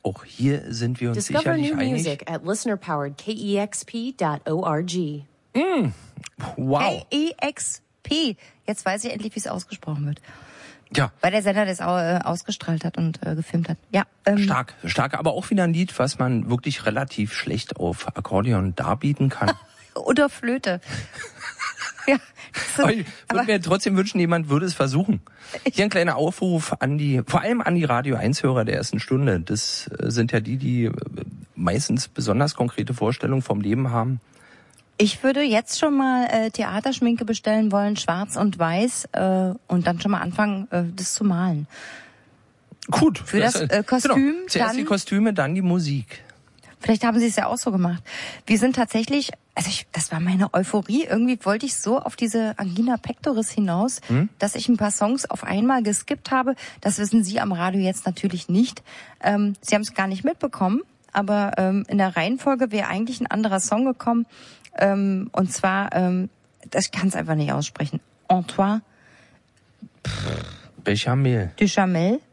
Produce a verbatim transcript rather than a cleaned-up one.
Auch hier sind wir uns Discover sicherlich new einig. music at listener powered k e x p dot org. Mm, wow. K E X P. Jetzt weiß ich endlich, wie es ausgesprochen wird. Ja. Weil der Sender das auch, äh, ausgestrahlt hat und äh, gefilmt hat. Ja. Ähm, Stark, stark, aber auch wieder ein Lied, was man wirklich relativ schlecht auf Akkordeon darbieten kann. Oder Flöte. Ja. So, Aber ich würde mir trotzdem wünschen, jemand würde es versuchen. Hier ein kleiner Aufruf an die, vor allem an die Radio eins Hörer der ersten Stunde. Das sind ja die, die meistens besonders konkrete Vorstellungen vom Leben haben. Ich würde jetzt schon mal äh, Theaterschminke bestellen wollen, schwarz und weiß, äh, und dann schon mal anfangen, äh, das zu malen. Gut. Für das, das äh, Kostüm genau. Zuerst dann, die Kostüme, dann die Musik. Vielleicht haben Sie es ja auch so gemacht. Wir sind tatsächlich, also ich, das war meine Euphorie. Irgendwie wollte ich so auf diese Angina Pectoris hinaus, hm? dass ich ein paar Songs auf einmal geskippt habe. Das wissen Sie am Radio jetzt natürlich nicht. Ähm, Sie haben es gar nicht mitbekommen, aber ähm, in der Reihenfolge wäre eigentlich ein anderer Song gekommen. Ähm, und zwar, ähm, das, ich kann es einfach nicht aussprechen. Antoine Bechamel. Duchamel.